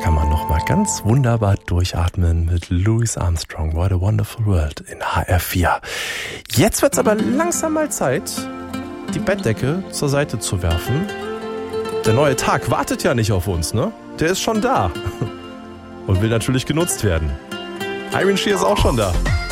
kann man nochmal ganz wunderbar durchatmen mit Louis Armstrong, What a Wonderful World in HR4. Jetzt wird's aber langsam mal Zeit, die Bettdecke zur Seite zu werfen. Der neue Tag wartet ja nicht auf uns, ne? Der ist schon da und will natürlich genutzt werden. Irene Shear ist auch schon da.